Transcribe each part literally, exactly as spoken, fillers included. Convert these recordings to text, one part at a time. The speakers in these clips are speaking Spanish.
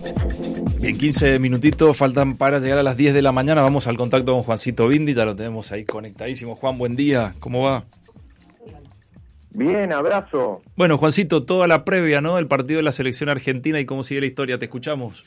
Bien, quince minutitos faltan para llegar a las diez de la mañana. Vamos al contacto con Juancito Bindi, ya lo tenemos ahí conectadísimo. Juan, buen día, ¿cómo va? Bien, abrazo. Bueno, Juancito, toda la previa, ¿no? El partido de la selección argentina y cómo sigue la historia, te escuchamos.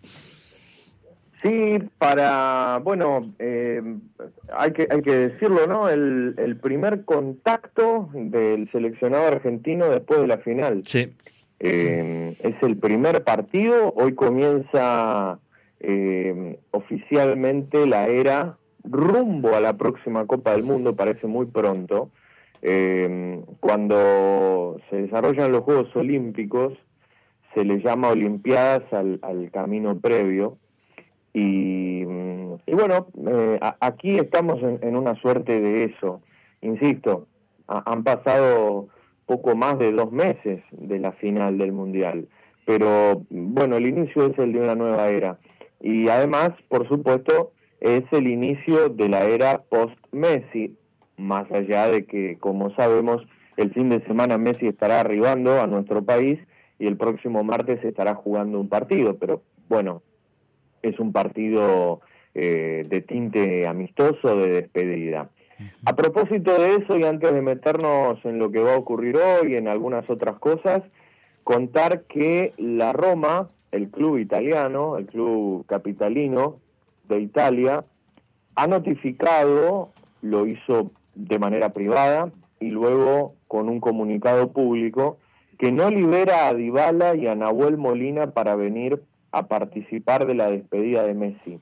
Sí, para, bueno, eh, hay que hay que decirlo, ¿no? El, el primer contacto del seleccionado argentino después de la final. Sí. Eh, es el primer partido, hoy comienza eh, oficialmente la era rumbo a la próxima Copa del Mundo, parece muy pronto. Eh, cuando se desarrollan los Juegos Olímpicos, se les llama Olimpiadas al, al camino previo. Y, y bueno, eh, a, aquí estamos en, en una suerte de eso. Insisto, a, han pasado poco más de dos meses de la final del Mundial, pero bueno, el inicio es el de una nueva era. Y además, por supuesto, es el inicio de la era post-Messi, más allá de que, como sabemos, el fin de semana Messi estará arribando a nuestro país y el próximo martes estará jugando un partido, pero bueno, es un partido eh, de tinte amistoso, de despedida. A propósito de eso, y antes de meternos en lo que va a ocurrir hoy y en algunas otras cosas, contar que la Roma, el club italiano, el club capitalino de Italia, ha notificado, lo hizo de manera privada y luego con un comunicado público, que no libera a Dybala y a Nahuel Molina para venir a participar de la despedida de Messi.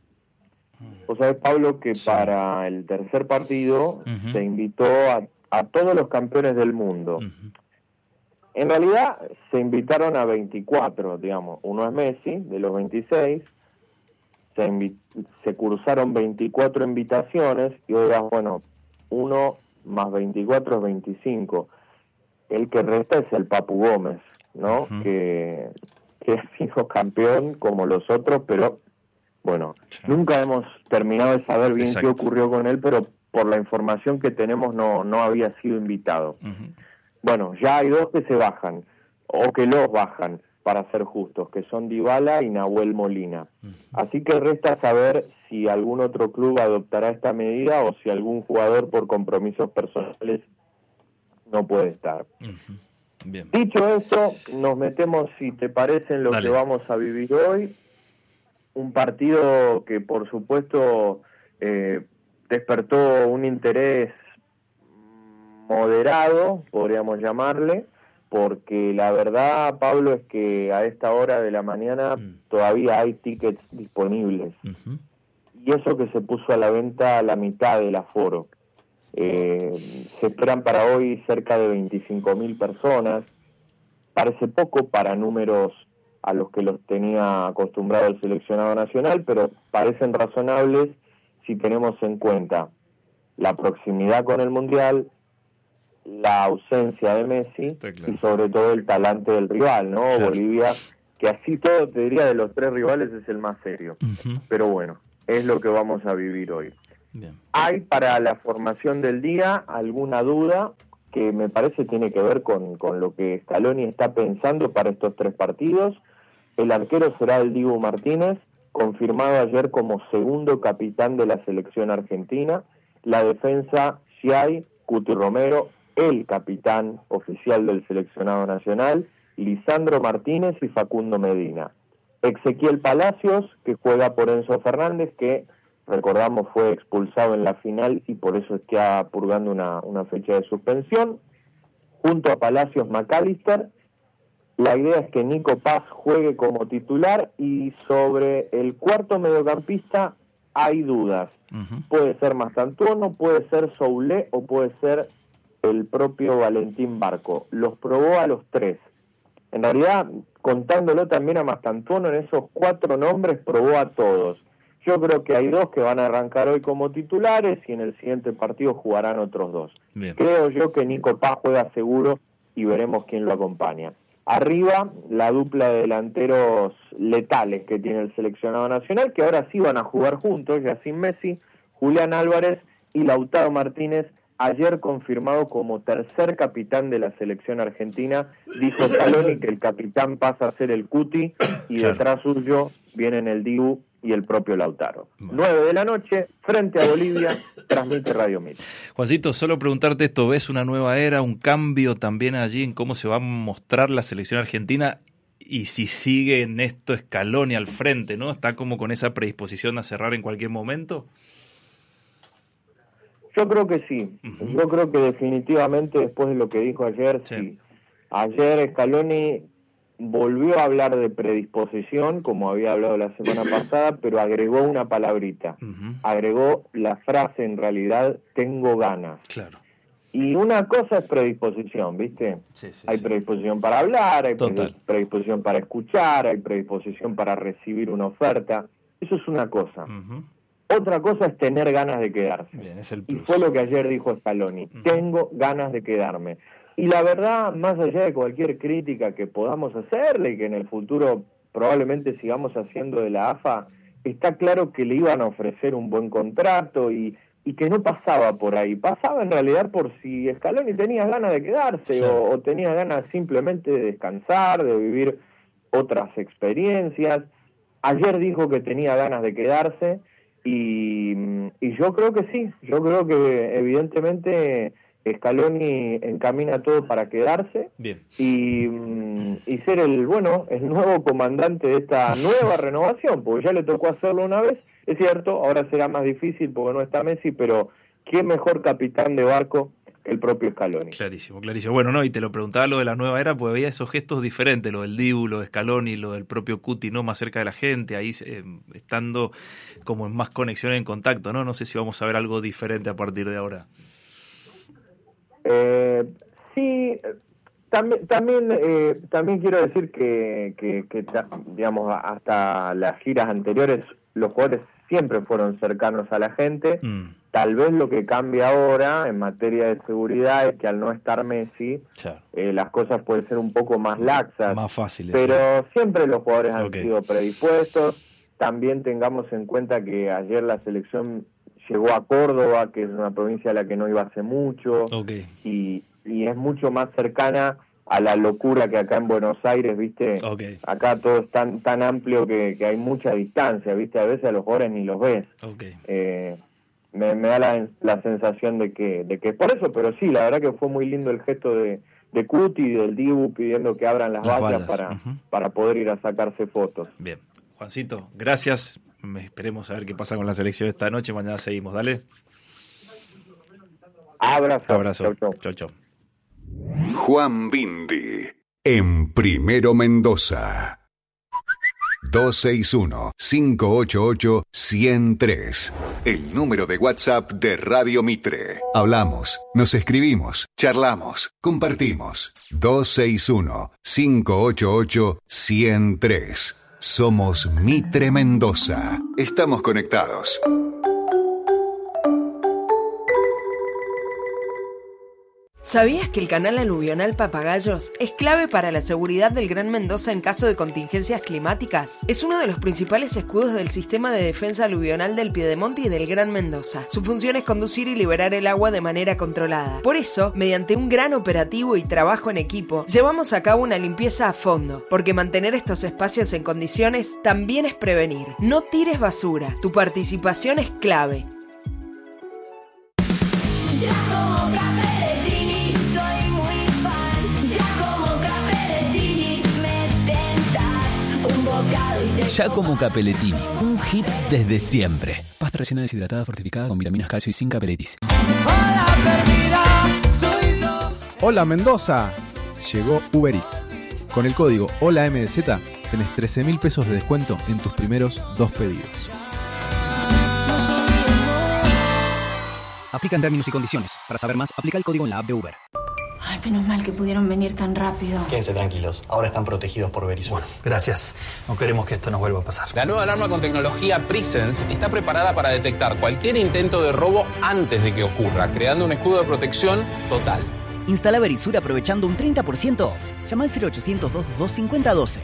Vos sabés, Pablo, que sí, para el tercer partido uh-huh. se invitó a, a todos los campeones del mundo. Uh-huh. En realidad se invitaron a veinticuatro, digamos. Uno es Messi, de los veintiséis. Se, invi- se cursaron veinticuatro invitaciones y ahora, bueno, uno más veinticuatro es veinticinco. El que resta es el Papu Gómez, ¿no? Uh-huh. Que, que ha sido campeón como los otros, pero bueno, sí. nunca hemos terminado de saber bien Exacto. qué ocurrió con él, pero por la información que tenemos no, no había sido invitado. Uh-huh. Bueno, ya hay dos que se bajan, o que los bajan, para ser justos, que son Dybala y Nahuel Molina. Uh-huh. Así que resta saber si algún otro club adoptará esta medida o si algún jugador por compromisos personales no puede estar. Uh-huh. Bien. Dicho esto, nos metemos, si te parece, en lo Dale. que vamos a vivir hoy. Un partido que, por supuesto, eh, despertó un interés moderado, podríamos llamarle, porque la verdad, Pablo, es que a esta hora de la mañana mm. todavía hay tickets disponibles. Uh-huh. Y eso que se puso a la venta a la mitad del aforo. Eh, se esperan para hoy cerca de veinticinco mil personas. Parece poco para números a los que los tenía acostumbrado el seleccionado nacional, pero parecen razonables si tenemos en cuenta la proximidad con el Mundial, la ausencia de Messi claro. y sobre todo el talante del rival, ¿no? Claro. Bolivia, que así todo, te diría, de los tres rivales es el más serio. Uh-huh. Pero bueno, es lo que vamos a vivir hoy. Bien. ¿Hay para la formación del día alguna duda que me parece tiene que ver con, con lo que Scaloni está pensando para estos tres partidos? El arquero será el Dibu Martínez, confirmado ayer como segundo capitán de la selección argentina. La defensa, Sciay, Cuti Romero, el capitán oficial del seleccionado nacional, Lisandro Martínez y Facundo Medina. Ezequiel Palacios, que juega por Enzo Fernández, que recordamos fue expulsado en la final y por eso está purgando una, una fecha de suspensión. Junto a Palacios, McAllister. La idea es que Nico Paz juegue como titular y sobre el cuarto mediocampista hay dudas. Uh-huh. Puede ser Mastantuono, puede ser Soulé o puede ser el propio Valentín Barco. Los probó a los tres. En realidad, contándolo también a Mastantuono, en esos cuatro nombres probó a todos. Yo creo que hay dos que van a arrancar hoy como titulares y en el siguiente partido jugarán otros dos. Bien. Creo yo que Nico Paz juega seguro y veremos quién lo acompaña. Arriba, la dupla de delanteros letales que tiene el seleccionado nacional, que ahora sí van a jugar juntos, ya sin Messi, Julián Álvarez y Lautaro Martínez ayer confirmado como tercer capitán de la selección argentina. Dijo Scaloni que el capitán pasa a ser el Cuti y claro, detrás suyo vienen el Dibu y el propio Lautaro. Bueno. nueve de la noche, frente a Bolivia, transmite Radio Mitre. Juancito, solo preguntarte esto, ¿ves una nueva era, un cambio también allí en cómo se va a mostrar la selección argentina? Y si sigue Ernesto Scaloni al frente, ¿no? ¿Está como con esa predisposición a cerrar en cualquier momento? Yo creo que sí. Uh-huh. Yo creo que definitivamente después de lo que dijo ayer, sí. sí. Ayer Scaloni volvió a hablar de predisposición, como había hablado la semana pasada, pero agregó una palabrita. Uh-huh. Agregó la frase, en realidad, tengo ganas. Claro. Y una cosa es predisposición, ¿viste? Sí, sí, hay predisposición sí. para hablar, hay Total. predisposición para escuchar, hay predisposición para recibir una oferta. Eso es una cosa. Uh-huh. Otra cosa es tener ganas de quedarse. Bien, es el plus. Y fue lo que ayer dijo Scaloni. Uh-huh. Tengo ganas de quedarme. Y la verdad, más allá de cualquier crítica que podamos hacerle y que en el futuro probablemente sigamos haciendo de la A F A, está claro que le iban a ofrecer un buen contrato y, y que no pasaba por ahí. Pasaba en realidad por si Scaloni tenía ganas de quedarse sí. o, o tenía ganas simplemente de descansar, de vivir otras experiencias. Ayer dijo que tenía ganas de quedarse y, y yo creo que sí. Yo creo que evidentemente Scaloni encamina todo para quedarse. Bien. Y, y ser el, bueno, el nuevo comandante de esta nueva renovación, porque ya le tocó hacerlo una vez, es cierto, ahora será más difícil porque no está Messi, pero ¿qué mejor capitán de barco que el propio Scaloni? Clarísimo, clarísimo. Bueno, no, y te lo preguntaba lo de la nueva era, porque había esos gestos diferentes, lo del Dibu, lo de Scaloni, lo del propio Cuti, ¿no? Más cerca de la gente, ahí eh, estando como en más conexión, en contacto, ¿no? No sé si vamos a ver algo diferente a partir de ahora. Eh, sí, también también eh, también quiero decir que, que, que digamos hasta las giras anteriores los jugadores siempre fueron cercanos a la gente. Mm. Tal vez lo que cambia ahora en materia de seguridad es que al no estar Messi, claro. eh, las cosas pueden ser un poco más laxas, más fáciles, pero sí. siempre los jugadores han okay. sido predispuestos. También tengamos en cuenta que ayer la selección llegó a Córdoba, que es una provincia a la que no iba hace mucho, okay. y, y es mucho más cercana a la locura que acá en Buenos Aires, ¿viste? Okay. Acá todo es tan, tan amplio que, que hay mucha distancia, ¿viste? A veces a los jugadores ni los ves. Okay. Eh, me, me da la, la sensación de que de que es por eso, pero sí, la verdad que fue muy lindo el gesto de, de Cuti y del Dibu pidiendo que abran las, las vallas para, uh-huh. para poder ir a sacarse fotos. Bien. Juancito, gracias. Esperemos a ver qué pasa con la selección esta noche. Mañana seguimos, dale. Abrazo. Abrazo. Chau, chau. Juan Bindi, en Primero Mendoza. dos seis uno, cinco ocho ocho, uno cero tres. El número de WhatsApp de Radio Mitre. Hablamos, nos escribimos, charlamos, compartimos. dos seis uno, cinco ocho ocho, uno cero tres. Somos Mitre Mendoza. Estamos conectados. ¿Sabías que el canal aluvional Papagayos es clave para la seguridad del Gran Mendoza en caso de contingencias climáticas? Es uno de los principales escudos del sistema de defensa aluvional del Piedemonte y del Gran Mendoza. Su función es conducir y liberar el agua de manera controlada. Por eso, mediante un gran operativo y trabajo en equipo, llevamos a cabo una limpieza a fondo, porque mantener estos espacios en condiciones también es prevenir. No tires basura. Tu participación es clave. Giacomo Capellettini, un hit desde siempre. Pasta rellena deshidratada fortificada con vitaminas, calcio y sin capelletis. Hola Mendoza, llegó Uber Eats. Con el código Hola M D Z tenés trece mil pesos de descuento en tus primeros dos pedidos. Aplica en términos y condiciones. Para saber más, aplica el código en la app de Uber. Ay, menos mal que pudieron venir tan rápido. Quédense tranquilos, ahora están protegidos por Verisur. Bueno, gracias. No queremos que esto nos vuelva a pasar. La nueva alarma con tecnología Presence está preparada para detectar cualquier intento de robo antes de que ocurra, creando un escudo de protección total. Instala Verisur aprovechando un treinta por ciento off. Llama al cero ochocientos, doscientos dos, cincuenta doce.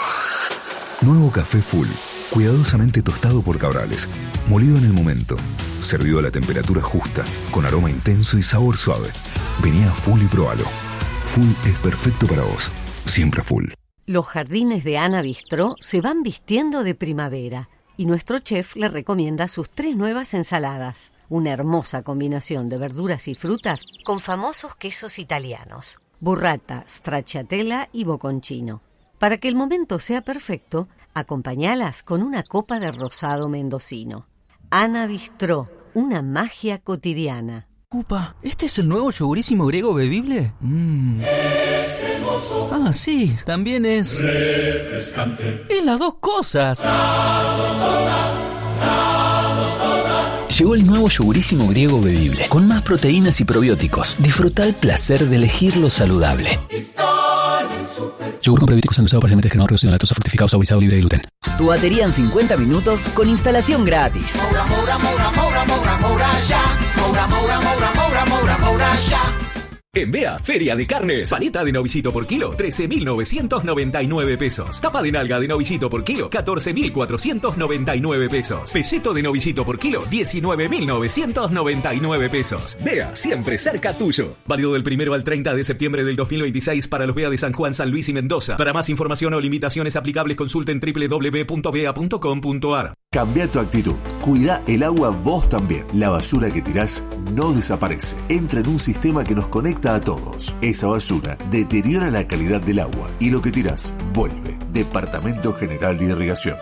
Nuevo café Full, cuidadosamente tostado por Cabrales, molido en el momento. servido a la temperatura justa, con aroma intenso y sabor suave. Vení a Full y probalo. Full es perfecto para vos. Siempre Full. Los jardines de Ana Bistró se van vistiendo de primavera y nuestro chef le recomienda sus tres nuevas ensaladas. Una hermosa combinación de verduras y frutas con famosos quesos italianos: burrata, stracciatella y bocconcino. Para que el momento sea perfecto, acompañalas con una copa de rosado mendocino. Ana Bistró, una magia cotidiana. Upa, ¿este es el nuevo yogurísimo griego bebible? Mm. Ah, sí, también es... refrescante. Es las dos cosas. Las dos cosas, las dos cosas. Llegó el nuevo yogurísimo griego bebible, con más proteínas y probióticos. Disfruta el placer de elegir lo saludable. Yogur con probióticos endulzado parcialmente descremado, reducido en lactosa, fortificado, saborizado, libre de gluten. Tu batería en cincuenta minutos con instalación gratis. Moura, Moura, Moura, Moura, Moura, Moura, ya. Moura, Moura, Moura, Moura, Moura, Moura, ya. En Bea, Feria de Carnes. Panita de novillito por kilo, trece mil novecientos noventa y nueve pesos. Tapa de nalga de novillito por kilo, catorce mil cuatrocientos noventa y nueve pesos. Pelleto de novillito por kilo, diecinueve mil novecientos noventa y nueve pesos. Bea, siempre cerca tuyo. Válido del primero al treinta de septiembre del dos mil veintiséis para los Bea de San Juan, San Luis y Mendoza. Para más información o limitaciones aplicables, consulten doble u doble u doble u punto bea punto com punto a r. Cambia tu actitud. Cuida el agua vos también. La basura que tirás no desaparece. Entra en un sistema que nos conecta a todos. Esa basura deteriora la calidad del agua y lo que tirás vuelve. Departamento General de Irrigación.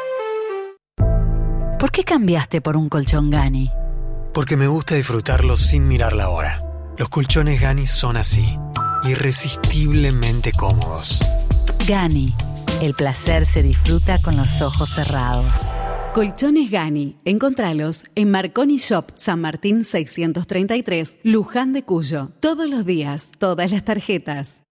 ¿Por qué cambiaste por un colchón Gani? Porque me gusta disfrutarlo sin mirar la hora. Los colchones Gani son así, irresistiblemente cómodos. Gani, el placer se disfruta con los ojos cerrados. Colchones Gani. Encontralos en Marconi Shop, San Martín seiscientos treinta y tres, Luján de Cuyo. Todos los días, todas las tarjetas.